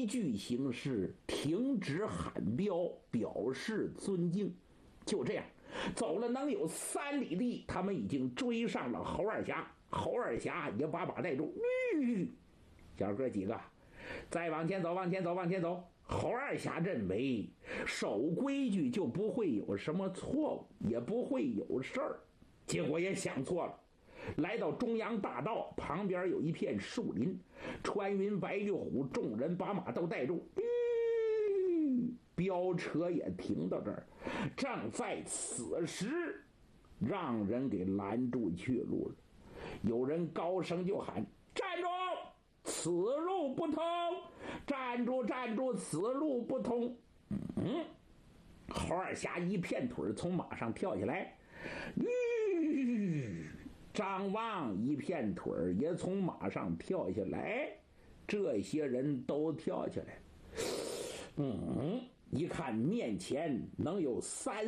矩行事，停止喊标，表示尊敬。就这样走了能有3里地，他们已经追上了侯二侠。侯二侠也把马带住，小哥几个再往前走，往前走，往前走。侯二侠认为守规矩就不会有什么错误，也不会有事儿，结果也想错了。来到中央大道旁边有一片树林，穿云白玉虎众人把马都带住，飙车也停到这儿。正在此时，让人给拦住去路了。有人高声就喊：站住，此路不通！站住，站住，此路不通！侯二侠一片腿从马上跳下来，张望一片腿也从马上跳下来，这些人都跳下来。一看面前能有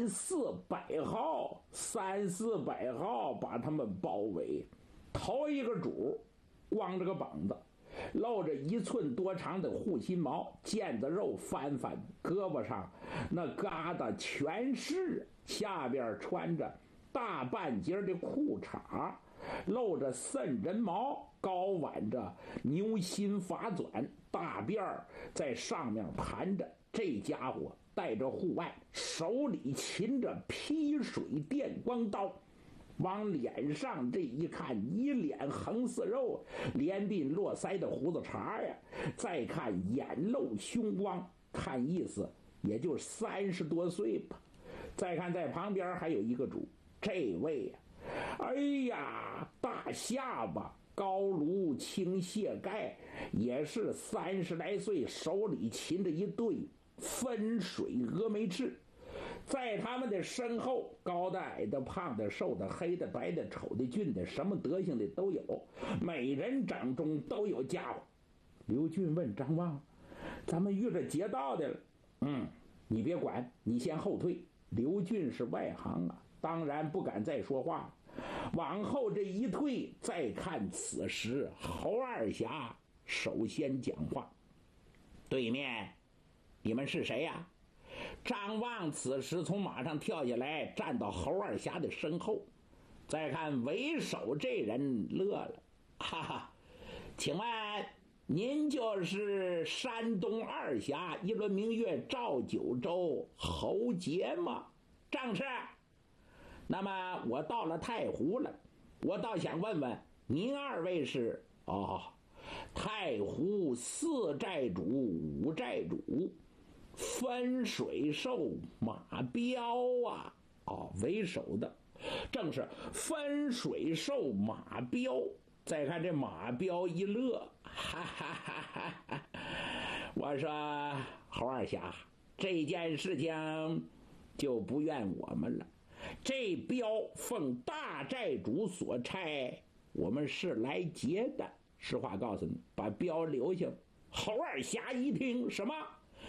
300-400号，300-400号把他们包围。头一个主光着个膀子，露着1寸多长的护心毛，腱子肉翻翻，胳膊上那疙瘩全是，下边穿着大半截的裤衩，露着渗人毛，高挽着牛心发钻，大辫儿在上面盘着。这家伙带着护腕，手里擒着劈水电光刀，往脸上这一看，一脸横似肉，连鬓络腮的胡子茬呀，再看眼露凶光，看意思也就30多岁吧。再看在旁边还有一个主，这位呀，哎呀，大下巴，高颅青蟹盖，也是30来岁，手里擒着一对分水峨眉翅。在他们的身后，高的矮的胖的瘦的黑的白的丑的俊的，什么德行的都有，每人掌中都有家伙。刘俊问张望：咱们遇着劫道的了？你别管，你先后退。刘俊是外行啊，当然不敢再说话，往后这一退。再看此时侯二侠首先讲话：对面你们是谁呀？张望此时从马上跳下来，站到侯二侠的身后。再看为首这人乐了：哈哈，请问您就是山东二侠一轮明月照九州侯杰吗？正是。那么我到了太湖了，我倒想问问您二位是太湖4寨主5寨主分水兽马彪啊。为首的正是分水兽马彪。再看这马彪一乐，哈哈哈哈哈！我说侯二侠，这件事情就不怨我们了。这彪奉大寨主所差，我们是来劫的。实话告诉你，把彪留下。侯二侠一听，什么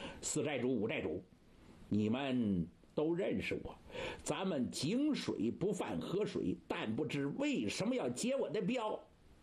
4寨主5寨主，你们都认识我，咱们井水不犯河水，但不知为什么要劫我的彪。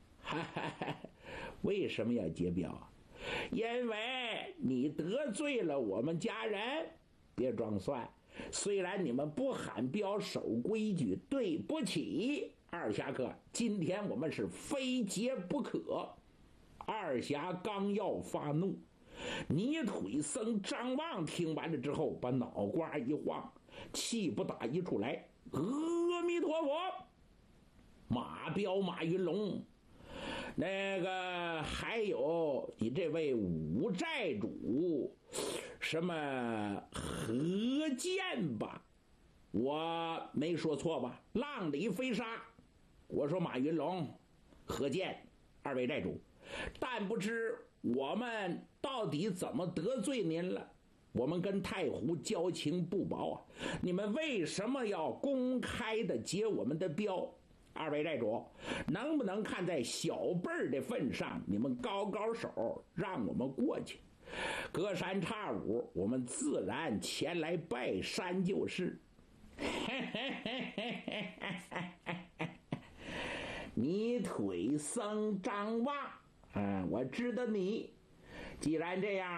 为什么要劫镖啊？因为你得罪了我们家人。别装蒜，虽然你们不喊镖守规矩，对不起，二侠客，今天我们是非劫不可。二侠刚要发怒，泥腿僧张望听完了之后，把脑瓜一晃，气不打一处来：阿弥陀佛！马彪马云龙，那个还有你这位5寨主什么何健吧，我没说错吧？浪里飞沙，我说马云龙何健2位寨主，但不知我们到底怎么得罪您了？我们跟太湖交情不薄啊，你们为什么要公开的劫我们的镖？2位寨主，能不能看在小辈儿的份上，你们高高手，让我们过去？隔三差五，我们自然前来拜山就是。泥腿僧张望，我知道你。既然这样，